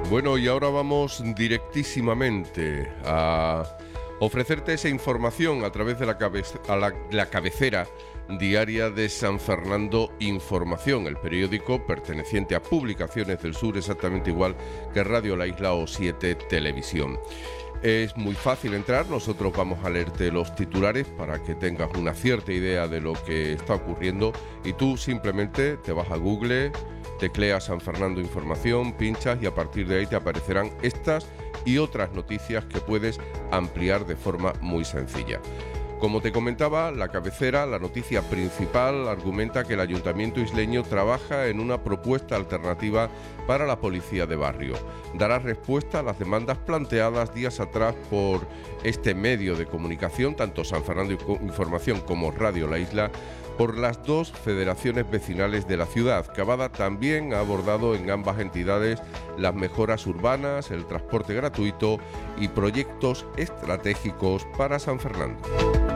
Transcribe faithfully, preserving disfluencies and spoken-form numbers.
Bueno, y ahora vamos directísimamente a ofrecerte esa información a través de la, cabece- a la, la cabecera diaria de San Fernando Información, el periódico perteneciente a Publicaciones del Sur, exactamente igual que Radio La Isla o siete Televisión. Es muy fácil entrar, nosotros vamos a leerte los titulares para que tengas una cierta idea de lo que está ocurriendo y tú simplemente te vas a Google, tecleas San Fernando Información, pinchas y a partir de ahí te aparecerán estas y otras noticias que puedes ampliar de forma muy sencilla. Como te comentaba, la cabecera, la noticia principal, argumenta que el Ayuntamiento isleño trabaja en una propuesta alternativa para la policía de barrio. Dará respuesta a las demandas planteadas días atrás por este medio de comunicación, tanto San Fernando Información como Radio La Isla, por las dos federaciones vecinales de la ciudad. Cavada también ha abordado en ambas entidades las mejoras urbanas, el transporte gratuito y proyectos estratégicos para San Fernando.